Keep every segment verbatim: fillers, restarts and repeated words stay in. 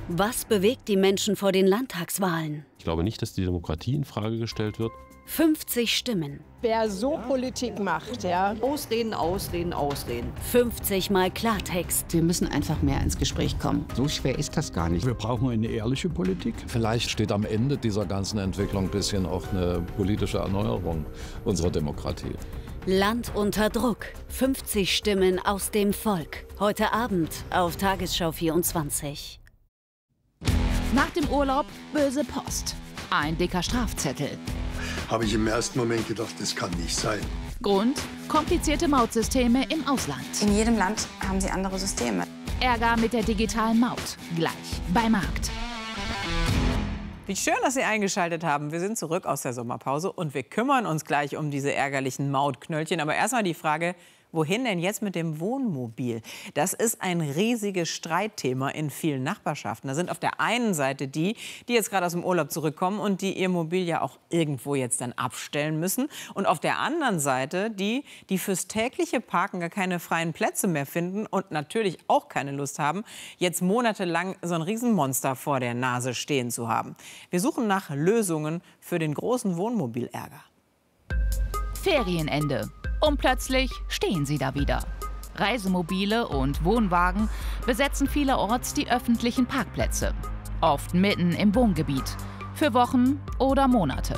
Was bewegt die Menschen vor den Landtagswahlen? Ich glaube nicht, dass die Demokratie in Frage gestellt wird. fünfzig Stimmen. Wer so Politik macht, ja. Ausreden, Ausreden, Ausreden. fünfzig Mal Klartext. Wir müssen einfach mehr ins Gespräch kommen. So schwer ist das gar nicht. Wir brauchen eine ehrliche Politik. Vielleicht steht am Ende dieser ganzen Entwicklung ein bisschen auch eine politische Erneuerung unserer Demokratie. Land unter Druck. fünfzig Stimmen aus dem Volk. Heute Abend auf Tagesschau vierundzwanzig. Nach dem Urlaub böse Post. Ein dicker Strafzettel. Habe ich im ersten Moment gedacht, das kann nicht sein. Grund: komplizierte Mautsysteme im Ausland. In jedem Land haben sie andere Systeme. Ärger mit der digitalen Maut. Gleich bei Markt. Wie schön, dass Sie eingeschaltet haben. Wir sind zurück aus der Sommerpause und wir kümmern uns gleich um diese ärgerlichen Mautknöllchen. Aber erstmal die Frage: Wohin denn jetzt mit dem Wohnmobil? Das ist ein riesiges Streitthema in vielen Nachbarschaften. Da sind auf der einen Seite die, die jetzt gerade aus dem Urlaub zurückkommen und die ihr Mobil ja auch irgendwo jetzt dann abstellen müssen. Und auf der anderen Seite die, die fürs tägliche Parken gar keine freien Plätze mehr finden und natürlich auch keine Lust haben, jetzt monatelang so ein Riesenmonster vor der Nase stehen zu haben. Wir suchen nach Lösungen für den großen Wohnmobilärger. Ferienende. Und plötzlich stehen sie da wieder. Reisemobile und Wohnwagen besetzen vielerorts die öffentlichen Parkplätze. Oft mitten im Wohngebiet. Für Wochen oder Monate.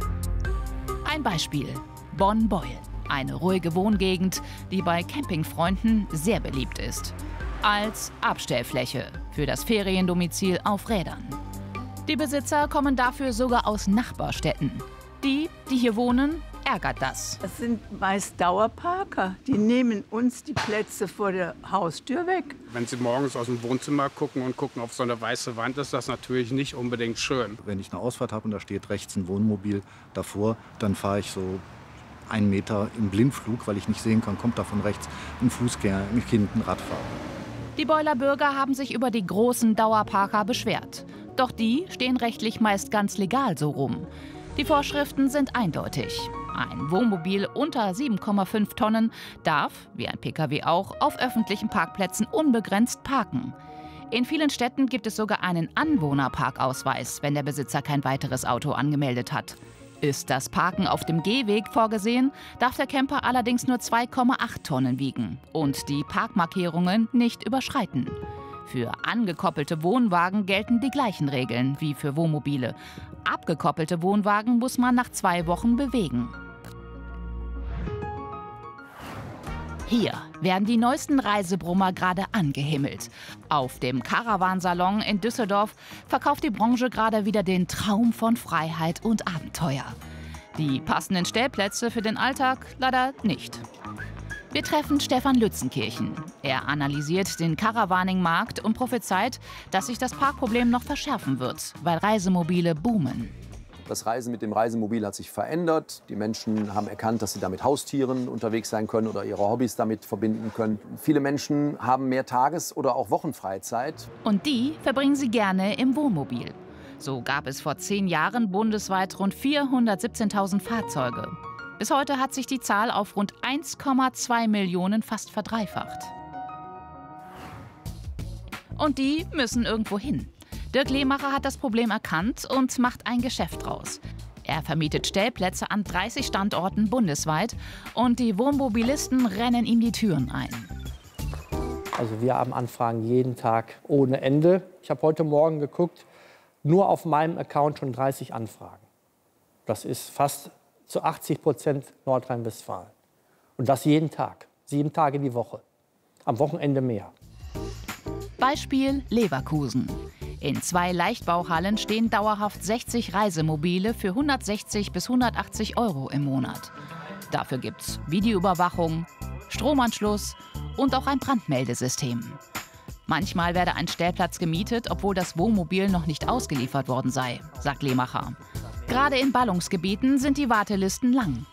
Ein Beispiel: Bonn-Beuel. Eine ruhige Wohngegend, die bei Campingfreunden sehr beliebt ist. Als Abstellfläche für das Feriendomizil auf Rädern. Die Besitzer kommen dafür sogar aus Nachbarstädten. Die, die hier wohnen, ärgert das. Das sind meist Dauerparker. Die nehmen uns die Plätze vor der Haustür weg. Wenn Sie morgens aus dem Wohnzimmer gucken und gucken auf so eine weiße Wand, ist das natürlich nicht unbedingt schön. Wenn ich eine Ausfahrt habe und da steht rechts ein Wohnmobil davor, dann fahre ich so einen Meter im Blindflug, weil ich nicht sehen kann, kommt da von rechts ein Fußgänger, ein Kind, ein Radfahrer. Die Beuler Bürger haben sich über die großen Dauerparker beschwert. Doch die stehen rechtlich meist ganz legal so rum. Die Vorschriften sind eindeutig. Ein Wohnmobil unter sieben Komma fünf Tonnen darf, wie ein Pkw auch, auf öffentlichen Parkplätzen unbegrenzt parken. In vielen Städten gibt es sogar einen Anwohnerparkausweis, wenn der Besitzer kein weiteres Auto angemeldet hat. Ist das Parken auf dem Gehweg vorgesehen, darf der Camper allerdings nur zwei Komma acht Tonnen wiegen und die Parkmarkierungen nicht überschreiten. Für angekoppelte Wohnwagen gelten die gleichen Regeln wie für Wohnmobile. Abgekoppelte Wohnwagen muss man nach zwei Wochen bewegen. Hier werden die neuesten Reisebrummer gerade angehimmelt. Auf dem Caravansalon in Düsseldorf verkauft die Branche gerade wieder den Traum von Freiheit und Abenteuer. Die passenden Stellplätze für den Alltag leider nicht. Wir treffen Stefan Lützenkirchen. Er analysiert den Caravaning-Markt und prophezeit, dass sich das Parkproblem noch verschärfen wird, weil Reisemobile boomen. Das Reisen mit dem Reisemobil hat sich verändert. Die Menschen haben erkannt, dass sie damit Haustieren unterwegs sein können oder ihre Hobbys damit verbinden können. Viele Menschen haben mehr Tages- oder auch Wochenfreizeit. Und die verbringen sie gerne im Wohnmobil. So gab es vor zehn Jahren bundesweit rund vierhundertsiebzehntausend Fahrzeuge. Bis heute hat sich die Zahl auf rund eins Komma zwei Millionen fast verdreifacht. Und die müssen irgendwo hin. Dirk Lehmacher hat das Problem erkannt und macht ein Geschäft draus. Er vermietet Stellplätze an dreißig Standorten bundesweit und die Wohnmobilisten rennen ihm die Türen ein. Also wir haben Anfragen jeden Tag ohne Ende. Ich habe heute Morgen geguckt, nur auf meinem Account schon dreißig Anfragen. Das ist fast zu achtzig Prozent Nordrhein-Westfalen. Und das jeden Tag, sieben Tage die Woche. Am Wochenende mehr. Beispiel Leverkusen. In zwei Leichtbauhallen stehen dauerhaft sechzig Reisemobile für hundertsechzig bis hundertachtzig Euro im Monat. Dafür gibt's Videoüberwachung, Stromanschluss und auch ein Brandmeldesystem. Manchmal werde ein Stellplatz gemietet, obwohl das Wohnmobil noch nicht ausgeliefert worden sei, sagt Lehmacher. Gerade in Ballungsgebieten sind die Wartelisten lang.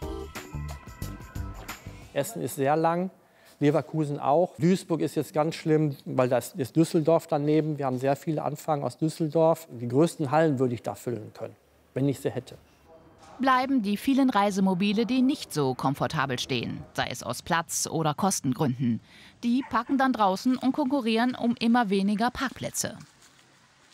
Essen ist sehr lang, Leverkusen auch. Duisburg ist jetzt ganz schlimm, weil da ist Düsseldorf daneben. Wir haben sehr viele Anfragen aus Düsseldorf. Die größten Hallen würde ich da füllen können, wenn ich sie hätte. Bleiben die vielen Reisemobile, die nicht so komfortabel stehen, sei es aus Platz- oder Kostengründen. Die parken dann draußen und konkurrieren um immer weniger Parkplätze.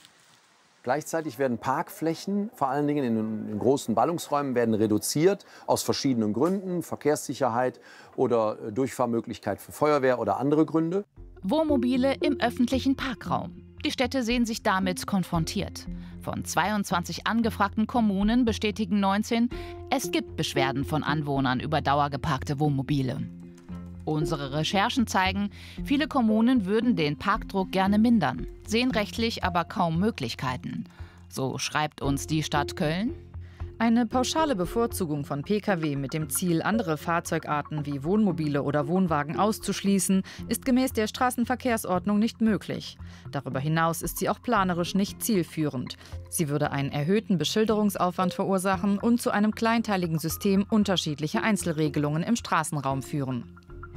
Gleichzeitig werden Parkflächen, vor allen Dingen in, in großen Ballungsräumen, werden reduziert aus verschiedenen Gründen, Verkehrssicherheit oder Durchfahrmöglichkeit für Feuerwehr oder andere Gründe. Wohnmobile im öffentlichen Parkraum. Die Städte sehen sich damit konfrontiert. Von zweiundzwanzig angefragten Kommunen bestätigen neunzehn, es gibt Beschwerden von Anwohnern über dauergeparkte Wohnmobile. Unsere Recherchen zeigen, viele Kommunen würden den Parkdruck gerne mindern, sehen rechtlich aber kaum Möglichkeiten. So schreibt uns die Stadt Köln: Eine pauschale Bevorzugung von Pkw mit dem Ziel, andere Fahrzeugarten wie Wohnmobile oder Wohnwagen auszuschließen, ist gemäß der Straßenverkehrsordnung nicht möglich. Darüber hinaus ist sie auch planerisch nicht zielführend. Sie würde einen erhöhten Beschilderungsaufwand verursachen und zu einem kleinteiligen System unterschiedlicher Einzelregelungen im Straßenraum führen.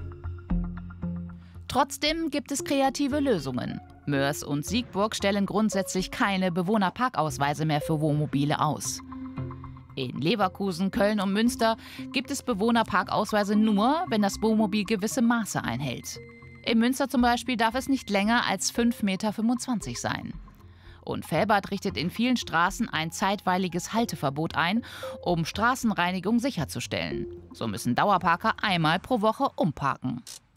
Trotzdem gibt es kreative Lösungen. Moers und Siegburg stellen grundsätzlich keine Bewohnerparkausweise mehr für Wohnmobile aus. In Leverkusen, Köln und Münster gibt es Bewohnerparkausweise nur, wenn das Wohnmobil gewisse Maße einhält. In Münster zum Beispiel darf es nicht länger als fünf Meter fünfundzwanzig sein. Und Velbert richtet in vielen Straßen ein zeitweiliges Halteverbot ein, um Straßenreinigung sicherzustellen. So müssen Dauerparker einmal pro Woche umparken.